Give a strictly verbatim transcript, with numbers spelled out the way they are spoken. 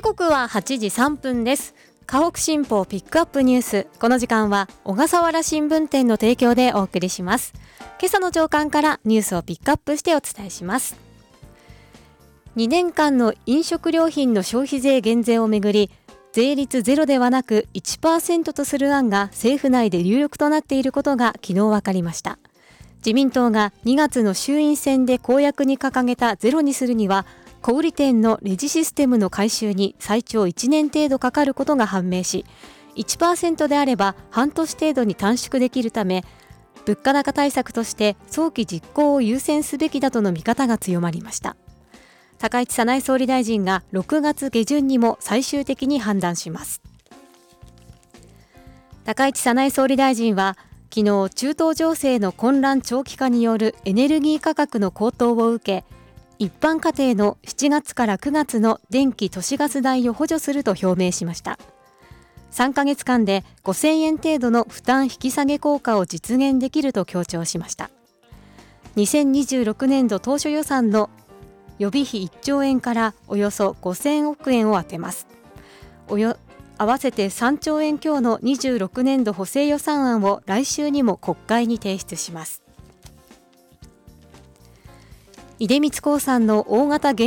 刻ははちじさんぷんです。河北新報ピックアップニュース。この時間は小笠原新聞店の提供でお送りします。今朝の朝刊からニュースをピックアップしてお伝えします。にねんかんの飲食料品の消費税減税をめぐり、税率ゼロではなく いちパーセント とする案が政府内で有力となっていることが昨日分かりました。自民党がにがつの衆院選で公約に掲げたゼロにするには、小売店のレジシステムの改修に最長いちねん程度かかることが判明し、いちパーセント であれば半年程度に短縮できるため、物価高対策として早期実行を優先すべきだとの見方が強まりました。高市早苗総理大臣がろくがつげじゅんにも最終的に判断します。高市早苗総理大臣は昨日、中東情勢の混乱長期化によるエネルギー価格の高騰を受け、一般家庭のしちがつからくがつの電気・都市ガス代を補助すると表明しました。さんかげつかんでごせんえん程度の負担引き下げ効果を実現できると強調しました。にせんにじゅうろくねんど当初予算の予備費いっちょうえんからおよそごせんおくえんを充てます。およ合わせてさんちょうえん強のにじゅうろくねんど補正予算案を来週にも国会に提出します。出光興産の大型原